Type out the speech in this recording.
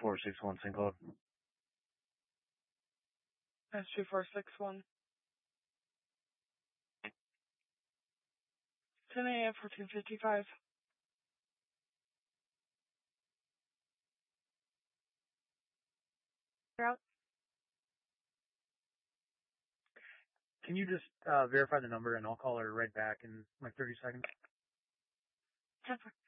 461 sync code. That's 2461. 10 a.m. 1455. Route. Can you just verify the number and I'll call her right back in like 30 seconds? 10